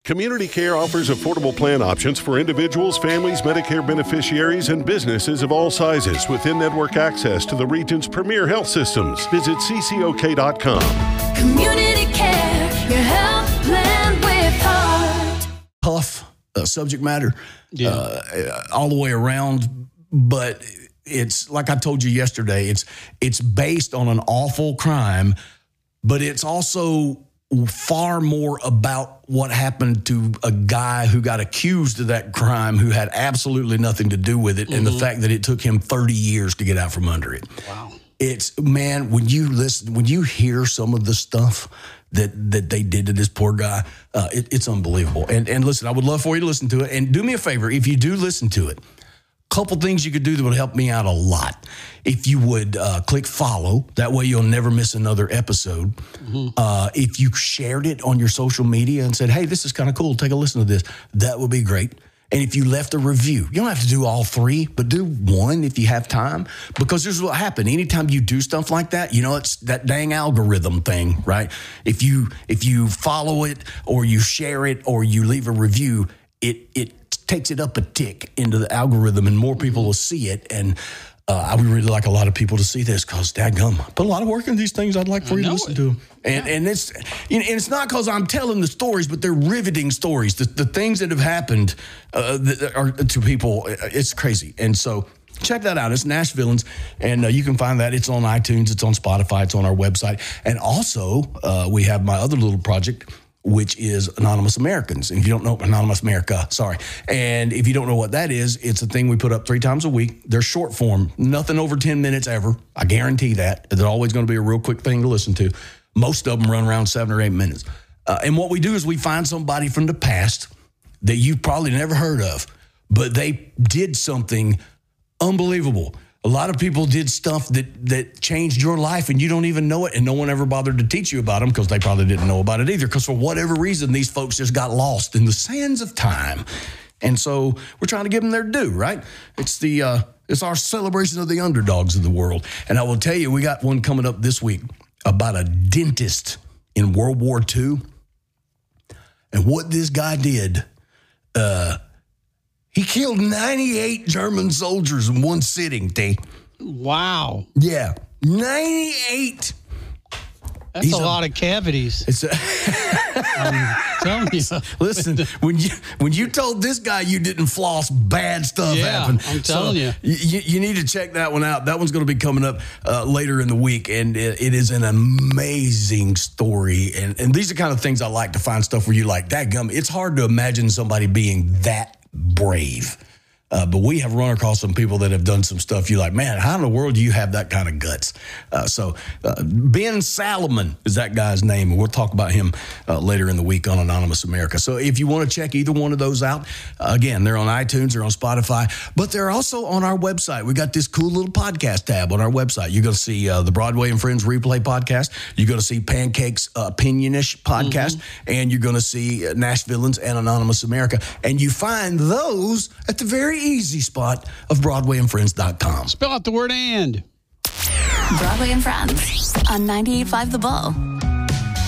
Community Care offers affordable plan options for individuals, families, Medicare beneficiaries, and businesses of all sizes with in-network access to the region's premier health systems. Visit ccok.com. Community Care, your health plan with heart. Tough subject matter all the way around, but it's like I told you yesterday, it's based on an awful crime, but it's also far more about what happened to a guy who got accused of that crime who had absolutely nothing to do with it, and the fact that it took him 30 years to get out from under it. Wow. It's, man, when you hear some of the stuff that they did to this poor guy, it's unbelievable. And listen, I would love for you to listen to it. And do me a favor, if you do listen to it, couple things you could do that would help me out a lot. If you would click follow, that way you'll never miss another episode. If you shared it on your social media and said, hey, this is kind of cool, take a listen to this, that would be great. And if you left a review, you don't have to do all three, but do one if you have time. Because this is what happened. Anytime you do stuff like that, it's that dang algorithm thing, right? If you follow it or you share it or you leave a review, it takes it up a tick into the algorithm and more people will see it. And I would really like a lot of people to see this because, dadgum, put a lot of work in these things. I'd like for you to listen to them. And it's it's not because I'm telling the stories, but they're riveting stories. The things that have happened that are to people, it's crazy. And so check that out. It's Nashvilleans, and you can find that. It's on iTunes. It's on Spotify. It's on our website. And also, we have my other little project, which is Anonymous Americans. And if you don't know, Anonymous America, sorry. And if you don't know what that is, it's a thing we put up 3 times a week. They're short form, nothing over 10 minutes ever. I guarantee that. They're always going to be a real quick thing to listen to. Most of them run around 7 or 8 minutes. And what we do is we find somebody from the past that you've probably never heard of, but they did something unbelievable. A lot of people did stuff that changed your life and you don't even know it, and no one ever bothered to teach you about them because they probably didn't know about it either, because for whatever reason, these folks just got lost in the sands of time. And so we're trying to give them their due, right? It's our celebration of the underdogs of the world. And I will tell you, we got one coming up this week about a dentist in World War II. And what this guy did, he killed 98 German soldiers in one sitting, T. Wow. Yeah, 98. That's a lot of cavities. I'm telling you. Listen, when you told this guy you didn't floss, bad stuff happened. I'm telling you. You need to check that one out. That one's going to be coming up later in the week, and it is an amazing story. And these are the kind of things I like to find stuff where you like, dadgum, it's hard to imagine somebody being that brave. But we have run across some people that have done some stuff. You're like, man, how in the world do you have that kind of guts? So Ben Salomon is that guy's name, and we'll talk about him later in the week on Anonymous America. So if you want to check either one of those out, again, they're on iTunes, they're on Spotify, but they're also on our website. We got this cool little podcast tab on our website. You're going to see the Broadway and Friends Replay podcast. You're going to see Pancake's Opinion-ish podcast, and you're going to see Nashvilleans and Anonymous America. And you find those at the very easy spot of BroadwayandFriends.com. Spell out the word "and." Broadway and Friends on 98.5 The Bull.